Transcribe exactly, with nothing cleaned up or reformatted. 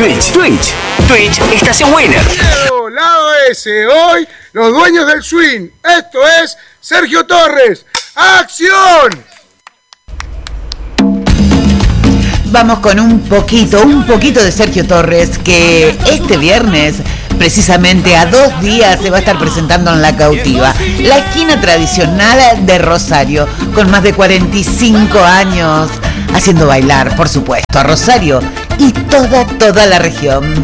Twitch, Twitch, Twitch, Estación Winner. Lado S, hoy los dueños del swing. Esto es Sergio Torres. ¡Acción! Vamos con un poquito, un poquito de Sergio Torres, que este viernes, precisamente a dos días, se va a estar presentando en La Cautiva, la esquina tradicional de Rosario, con más de cuarenta y cinco años, haciendo bailar, por supuesto, a Rosario y toda, toda la región.